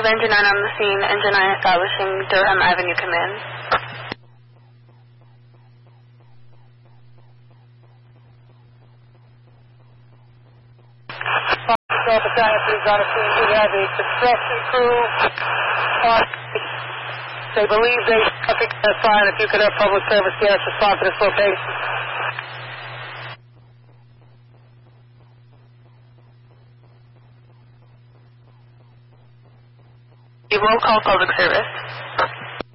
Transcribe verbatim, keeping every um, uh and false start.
have Engine nine on the scene. Engine nine establishing Durham Avenue command. Fox Battalion is on the scene. We have a construction crew. Uh, they believe they I think that's fine. If you could have public service gas respond to this location. You will call public service.